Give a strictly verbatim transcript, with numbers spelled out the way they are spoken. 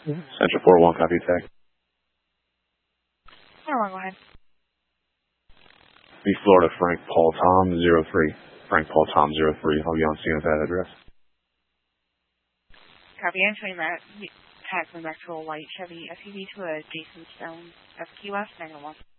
Central four one, copy tag. four one, go ahead. Be Florida Frank Paul Tom zero three. Frank Paul Tom zero three. I'll be on scene at that address. Copy. Entering that tag from back to a white Chevy S U V to a Jason Stone of Key West nine one one.